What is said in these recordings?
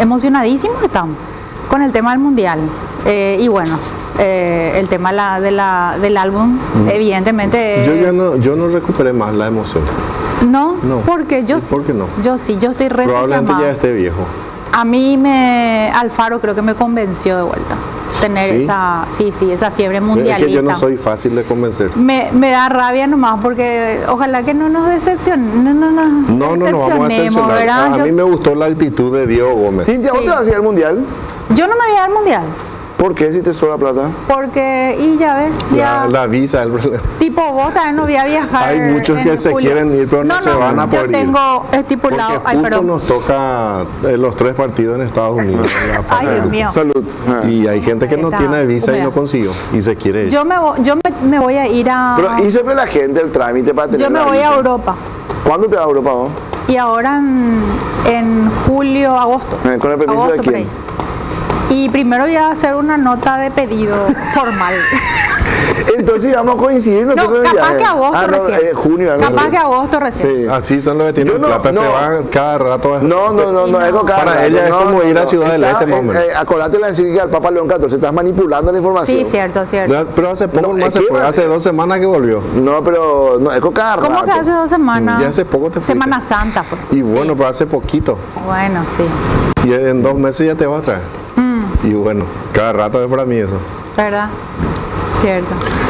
emocionadísimos estamos con el tema del mundial. Y bueno, el tema del álbum, evidentemente Yo no recuperé más la emoción. No, No. porque yo ¿Por qué no? Yo sí, yo estoy re Probablemente entusiasmada. ya esté viejo. A mí Alfaro creo que me convenció de vuelta. Tener ¿Sí? esa fiebre Es mundialista. que yo no soy fácil de convencer. Me da rabia nomás porque ojalá que no nos decepcionemos, No vamos a decepcionar. ¿verdad? A mí me gustó la actitud de Diego Gómez. Cintia, ¿vos Sí. te vas a ir al mundial? Yo no me voy al mundial ¿Por qué si te sobra plata? porque, y ya ves, ya, La visa, el problema. tipo vos también no voy a viajar. Hay muchos en que se julio. quieren ir, pero no se van a poder Yo ir. tengo estipulado, Porque justo nos toca los 3 partidos en Estados Unidos. en la fase Ay, de Dios grupos. mío. Salud. Y hay gente que no Está tiene visa y húmeda. no consiguió y se quiere ir. Yo me voy a ir a. Pero hizo la gente el trámite para tener Yo me la voy visa. a Europa. ¿Cuándo te vas a Europa vos? Y ahora en julio, agosto. ¿Con el permiso de Agosto, por quién? ahí. Y primero voy a hacer una nota de pedido formal. Entonces vamos a coincidir No, nosotros en el capaz viaje. que agosto recién. Junio. Capaz que agosto recién. Sí. Así son los que tienen Yo no- plata, no. se van cada rato. No, es con cada Para rato. ella es como ir a Ciudad del Este, más o menos. Acordate de decir que al Papa León XIV estás manipulando la información. Sí, cierto. Pero hace poco No, más es se que fue, va a hace ser- 2 semanas que volvió. No, pero no, es con cada ¿Cómo rato. que hace 2 semanas? Y hace poco te fuiste. Semana Santa fue. Y bueno, Sí. pero hace poquito. Bueno, sí. Y en 2 meses ya te vas a traer. Y bueno, cada rato es para mí eso. ¿Verdad? Cierto.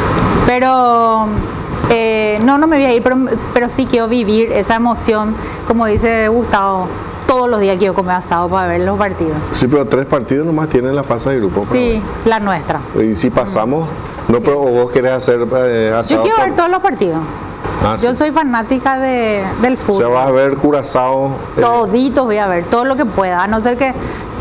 Pero no me voy a ir, pero sí quiero vivir esa emoción, como dice Gustavo, todos los días quiero comer asado para ver los partidos. Sí, pero 3 partidos nomás tienen la fase de grupo. Sí, la nuestra. Y si pasamos, no, pero vos querés hacer asado. Yo quiero ver todos los partidos. Sí. Yo soy fanática del O fútbol. sea, vas a ver Curazao. Toditos voy a ver, todo lo que pueda, a no ser que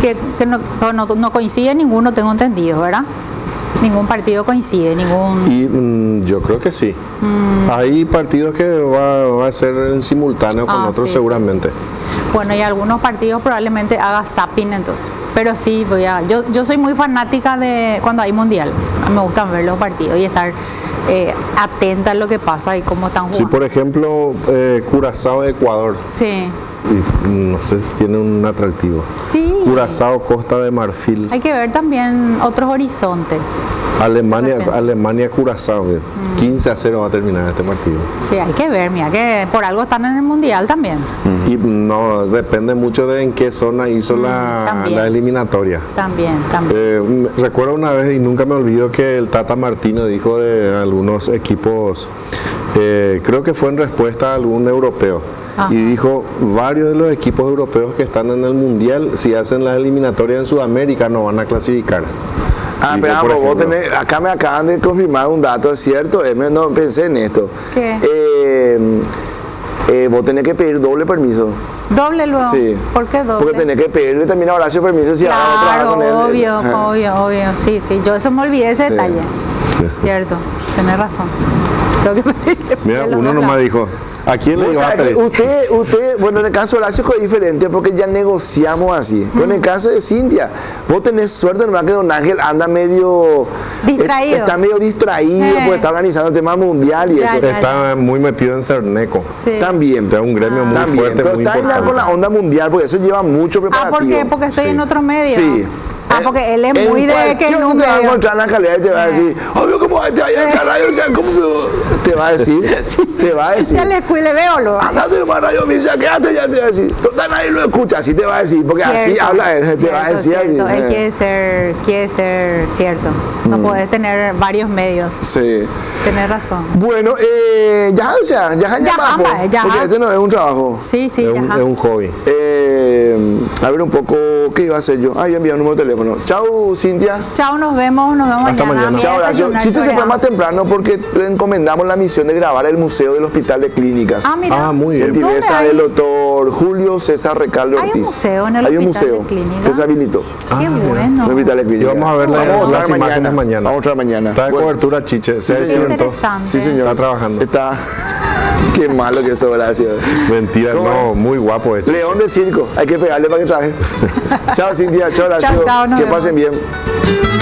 no coincide ninguno, tengo entendido, ¿verdad? Ningún partido coincide, ningún... Y yo creo que sí. Hay partidos que va a ser en simultáneo con otros sí, seguramente. Bueno, y algunos partidos probablemente haga zapping entonces. Pero sí, yo soy muy fanática de cuando hay mundial. Me gustan ver los partidos y estar atenta a lo que pasa y cómo están Sí, jugando. por ejemplo, Curazao, Ecuador. Sí, Y no sé si tiene un atractivo. sí. Curazao, Costa de Marfil. Hay que ver también otros horizontes. Alemania, Curazao. 15-0 va a terminar este partido. Sí, hay que ver, mira, que por algo están en el mundial también. Y no, depende mucho de en qué zona hizo también. la eliminatoria. También. Recuerdo una vez y nunca me olvido que el Tata Martino dijo de algunos equipos, creo que fue en respuesta a algún europeo, Ajá. y dijo, varios de los equipos europeos que están en el Mundial, si hacen la eliminatoria en Sudamérica no van a clasificar. Ah, Dijo, pero por vos ejemplo, acá me acaban de confirmar un dato, ¿es cierto? No pensé en esto. ¿Qué? Vos tenés que pedir doble permiso. ¿Doble luego? Sí. ¿Por qué doble? Porque tenés que pedirle también a Horacio permiso si van a trabajar Claro, con él. obvio, Ajá. obvio. Sí, yo eso me olvidé ese detalle. Cierto, tenés razón. Tengo que pedirle Mira, de los uno dos nomás lados. dijo, ¿a quién le Vos iba a sabés que pedir? usted, bueno, en el caso de Horacio es diferente porque ya negociamos así. Pero en el caso de Cintia, vos tenés suerte nomás que Don Ángel anda medio... Distraído. Está medio distraído porque está organizando el tema mundial y Ya, eso. ya. Está muy metido en Cerneco. Sí. También. Es un gremio muy También, fuerte, pero muy está en la- con la importante. onda mundial porque eso lleva mucho Ah, preparativo. porque estoy Sí. en otro medio. Sí. Porque él es En muy de que cualquier en un te va a medio. encontrar en la escalera y te va a decir, obvio, ¿cómo te vaya a entrar radio? O sea, ¿cómo te va a decir? Te va a decir. Ya le veo lo. Andate nomás radio misa, quédate ya te va a decir. Total nadie lo escucha, así te va a decir, porque así Cierto, habla él, te va a decir cierto. así. Él quiere ser cierto. No podés tener varios medios. Sí. Tenés razón. Bueno, ya, o sea, ya, vamos, ya. porque este no es un trabajo. Sí, Es ya. un hobby. A ver un poco, ¿qué iba a hacer yo? Ah, yo envié un número de teléfono. Chao, Cintia. Chao, nos vemos Hasta mañana. Me voy a Chao, Horacio. desayunar Cintia se fue todavía. más temprano porque le encomendamos la misión de grabar el Museo del Hospital de Clínicas. Ah, mira. Ah, muy bien. Gentileza ¿Dónde del hay? doctor Julio César Recalde Hay un Ortiz. museo en el Hay un Hospital de museo Clínicas. que se habilitó. Qué mira. bueno. Un hospital de Y clínicas. vamos a ver Vamos a las mostrar imágenes mañana. Vamos a mostrar mañana. Está de Bueno, cobertura, Chiche. Se Sí, señor. accidentó. Interesante. Sí, señor. Está trabajando. Está. Qué malo que eso, Horacio. Mentira, ¿Cómo no, es? muy guapo hecho. León de circo. Hay que pegarle para que trabaje. Chao, Cintia. Chao, Horacio. Chao, nos Que vemos. pasen bien.